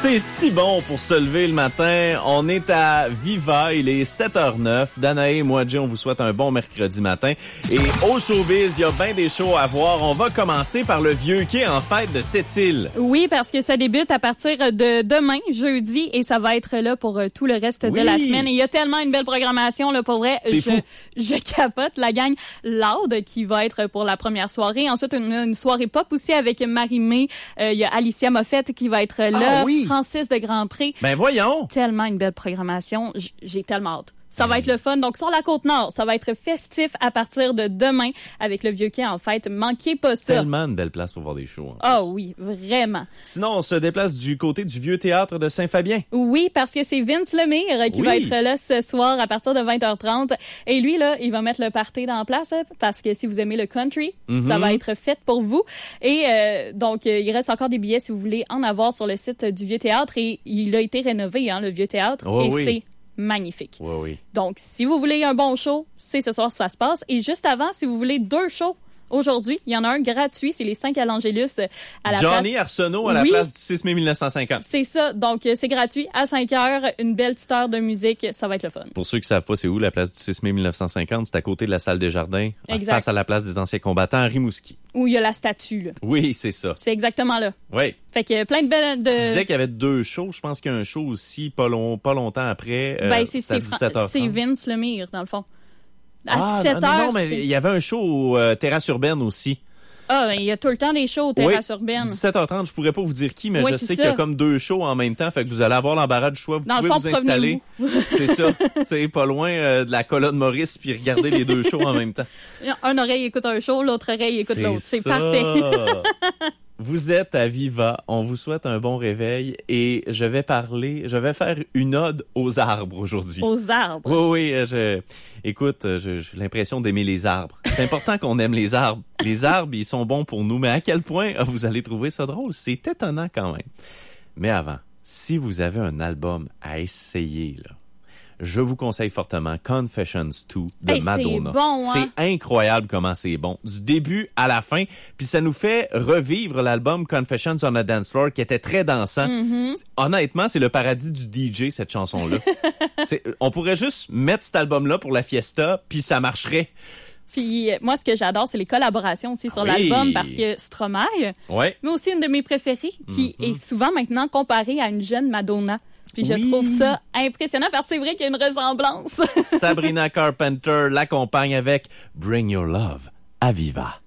C'est si bon pour se lever le matin. On est à Viva, il est 7h09. Danae et moi, Jay, on vous souhaite un bon mercredi matin. Et au showbiz, il y a bien des shows à voir. On va commencer par le Vieux Quai en fête de Sept-Îles. Oui, parce que ça débute à partir de demain, jeudi, et ça va être là pour tout le reste de la semaine. Et il y a tellement une belle programmation, là, pour vrai. C'est fou. Je capote. La gang Loud qui va être pour la première soirée. Ensuite, une soirée pop aussi avec Marie-Mé. Il y a Alicia Moffett qui va être là. Ah, oui. Francis de Grandpré. Ben voyons! Tellement une belle programmation. J'ai tellement hâte. Ça va être le fun. Donc, sur la Côte-Nord, ça va être festif à partir de demain avec le Vieux Quai en fête. Manquez pas ça. Tellement une belle place pour voir des shows. Ah oui, vraiment. Sinon, on se déplace du côté du Vieux Théâtre de Saint-Fabien. Oui, parce que c'est Vince Lemire qui va être là ce soir à partir de 20h30. Et lui, là, il va mettre le party dans la place parce que si vous aimez le country, ça va être fait pour vous. Et donc, il reste encore des billets si vous voulez en avoir sur le site du Vieux Théâtre. Et il a été rénové, le Vieux Théâtre. Oh, et oui. c'est magnifique. Oui, oui. Donc, si vous voulez un bon show, c'est ce soir que ça se passe. Et juste avant, si vous voulez 2 shows, aujourd'hui, il y en a un gratuit, c'est les 5 à l'Angélus à la Johnny place... Arsenault à la place du 6 mai 1950. C'est ça, donc c'est gratuit à 5 heures, une belle petite heure de musique, ça va être le fun. Pour ceux qui savent pas c'est où la place du 6 mai 1950, c'est à côté de la salle des Jardins, Exact. face à la place des anciens combattants à Rimouski. Où il y a la statue, là. Oui, c'est ça. C'est exactement là. Oui. Fait que plein de belles... Tu disais qu'il y avait 2 shows. Je pense qu'il y a un show aussi pas longtemps après. C'est 17h30. c'est Vince Lemire, dans le fond. À 17h. Non, mais il y avait un show au Terrasse Urbaine aussi. Ah, ben, il y a tout le temps des shows au Terrasse Urbaine. 17h30, je pourrais pas vous dire qui, mais Oui, je c'est sais ça. qu'il y a comme 2 shows en même temps, fait que vous allez avoir l'embarras du choix. Vous Dans le pouvez fond, vous installer. promenez-vous. C'est ça. Tu sais, pas loin de la colonne Maurice, puis regarder les 2 shows en même temps. Un oreille écoute un show, l'autre oreille écoute l'autre. C'est ça. parfait. Vous êtes à Viva, on vous souhaite un bon réveil et je vais faire une ode aux arbres aujourd'hui. Aux arbres. Oui, écoute, j'ai l'impression d'aimer les arbres. C'est important qu'on aime les arbres. Les arbres, ils sont bons pour nous, mais à quel point vous allez trouver ça drôle? C'est étonnant quand même. Mais avant, si vous avez un album à essayer, là, je vous conseille fortement Confessions 2 de Madonna. C'est bon, hein? C'est incroyable comment c'est bon. Du début à la fin. Puis ça nous fait revivre l'album Confessions on a Dance Floor qui était très dansant. Honnêtement, c'est le paradis du DJ, cette chanson-là. On pourrait juste mettre cet album-là pour la fiesta, puis ça marcherait. Puis moi, ce que j'adore, c'est les collaborations aussi sur l'album parce que Stromae, mais aussi une de mes préférées, qui est souvent maintenant comparée à une jeune Madonna. Puis je trouve ça impressionnant parce que c'est vrai qu'il y a une ressemblance. Sabrina Carpenter l'accompagne avec Bring Your Love à Viva.